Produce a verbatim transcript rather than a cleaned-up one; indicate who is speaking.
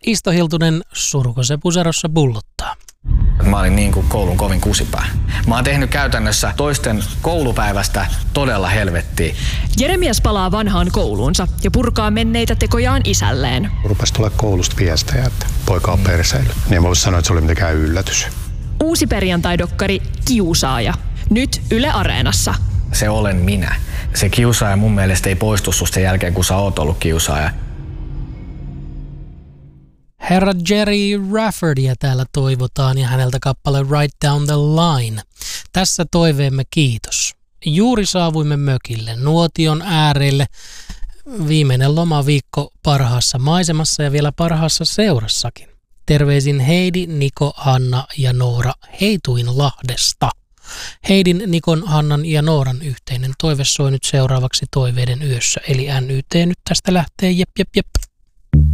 Speaker 1: Isto Hiltunen Surko se puserossa bullottaa.
Speaker 2: Mä olin niin kuin koulun kovin kusipää. Mä oon tehnyt käytännössä toisten koulupäivästä todella helvettiä.
Speaker 3: Jeremias palaa vanhaan kouluunsa ja purkaa menneitä tekojaan isälleen.
Speaker 4: Rupesi tulla koulusta viestejä, että poika on perseillyt. Niin mä voisin sanoa, että se oli mitenkään yllätys.
Speaker 3: Uusi perjantai-dokkari Kiusaaja. Nyt Yle Areenassa.
Speaker 2: Se olen minä. Se kiusaaja mun mielestä ei poistu susta sen jälkeen, kun sä oot ollut kiusaaja.
Speaker 1: Herra Jerry Raffertyä täällä toivotaan ja häneltä kappale Right Down the Line. Tässä toiveemme kiitos. Juuri saavuimme mökille, nuotion äärelle. Viimeinen lomaviikko parhaassa maisemassa ja vielä parhaassa seurassakin. Terveisin Heidi, Niko, Hanna ja Noora Heituinlahdesta. Heidin, Nikon, Hannan ja Nooran yhteinen toive soi nyt seuraavaksi Toiveiden yössä. Eli N Y T nyt tästä lähtee, jep jep jep.